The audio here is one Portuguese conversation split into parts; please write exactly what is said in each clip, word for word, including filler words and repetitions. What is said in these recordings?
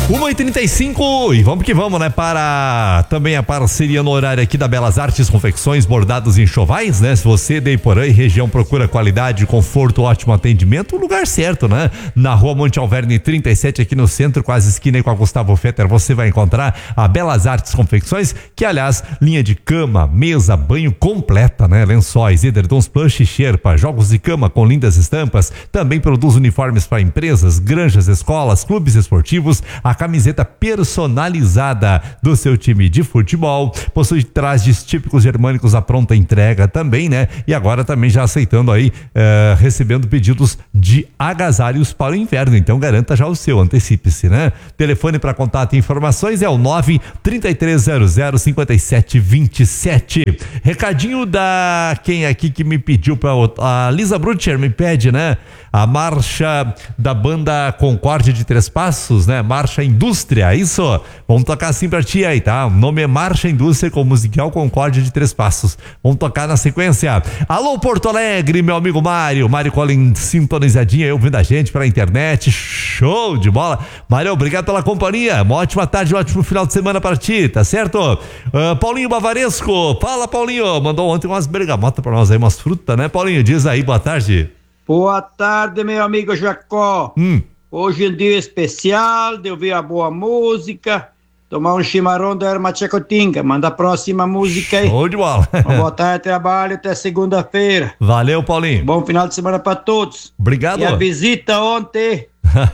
uma e trinta e cinco e vamos que vamos, né? Para também a parceria no horário aqui da Belas Artes, confecções, bordados e enxovais, né? Se você de Iporã e região procura qualidade, conforto, ótimo atendimento, o lugar certo, né? Na rua Monte Alverne trinta e sete, aqui no centro, quase esquina aí com a Gustavo Fetter, você vai encontrar a Belas Artes Confecções, que aliás, linha de cama, mesa, banho completa, né? Lençóis, edredons, plush, xerpa, jogos de cama com lindas estampas, também produz uniformes para empresas, granjas, escolas, clubes esportivos, a camiseta personalizada do seu time de futebol, possui trajes típicos germânicos à pronta entrega também, né? E agora também já aceitando aí, uh, recebendo pedidos de agasalhos para o inverno, então garanta já o seu, antecipe-se, né? Telefone para contato e informações é o nove, trinta e três zero zero, cinquenta e sete vinte e sete. Recadinho da quem aqui que me pediu para a Lisa Brutcher me pede, né? A marcha da banda Concórdia de Três Passos, né? Marcha Indústria, isso? Vamos tocar assim pra ti aí, tá? O nome é Marcha Indústria com o musical Concórdia de Três Passos. Vamos tocar na sequência. Alô, Porto Alegre, meu amigo Mário. Mário Collin sintonizadinho aí, ouvindo a gente pela internet. Show de bola. Mário, obrigado pela companhia. Uma ótima tarde, um ótimo final de semana pra ti, tá certo? Uh, Paulinho Bavaresco. Fala, Paulinho. Mandou ontem umas bergamotas pra nós aí, umas frutas, né, Paulinho? Diz aí, boa tarde. Boa tarde, meu amigo Jacó. Hum. Hoje é um dia especial de ouvir a boa música, tomar um chimarrão da Erma Tchecotinga. Manda a próxima música aí. Show de bola. Uma boa tarde, trabalho até segunda-feira. Valeu, Paulinho. Bom final de semana para todos. Obrigado. E a visita ontem.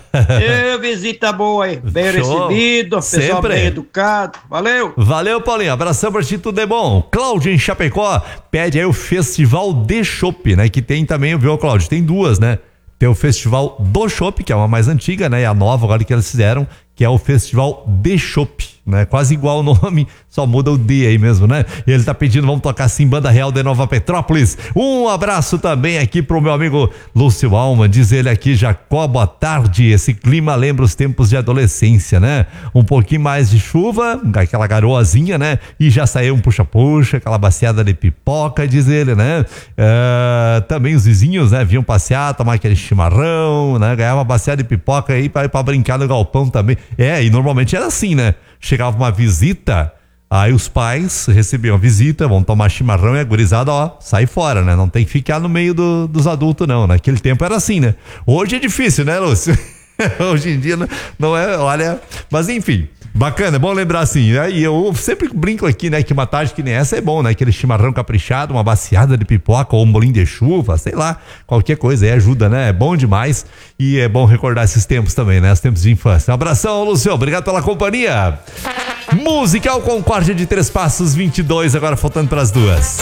Eu, visita boa aí. Bem Show. Recebido, pessoal Sempre. bem educado. Valeu. Valeu, Paulinho. Abração pra ti, tudo é bom. Cláudio em Chapecó pede aí o Festival de Chopp, né? Que tem também, viu, Cláudio? Tem duas, né? Tem o Festival do Chopp, que é uma mais antiga, né? E a nova agora que eles fizeram, que é o Festival de Chopp, né? Quase igual o nome, só muda o D aí mesmo, né? E ele tá pedindo, vamos tocar assim, Banda Real de Nova Petrópolis. Um abraço também aqui pro meu amigo Lúcio Alma, diz ele aqui, Jacó, boa tarde. Esse clima lembra os tempos de adolescência, né? Um pouquinho mais de chuva, aquela garoazinha, né? E já saiu um puxa-puxa, aquela baciada de pipoca, diz ele, né? Uh, também os vizinhos, né? Vinham passear, tomar aquele chimarrão, né? Ganhar uma baciada de pipoca aí pra, pra brincar no galpão também. É, e normalmente era assim, né? Chegava uma visita, aí os pais recebiam a visita, vão tomar chimarrão e a gurizada, ó, sai fora, né? Não tem que ficar no meio do, dos adultos, não. Naquele tempo era assim, né? Hoje é difícil, né, Lúcio? Hoje em dia não, não é, olha... Mas enfim, bacana, é bom lembrar assim, né? E eu sempre brinco aqui, né? Que uma tarde que nem essa é bom, né? Aquele chimarrão caprichado, uma baciada de pipoca ou um bolinho de chuva, sei lá, qualquer coisa aí ajuda, né? É bom demais e é bom recordar esses tempos também, né? Os tempos de infância. Um abração, Lúcio, obrigado pela companhia. Musical Concórdia de Três Passos, vinte e dois, agora faltando para as duas.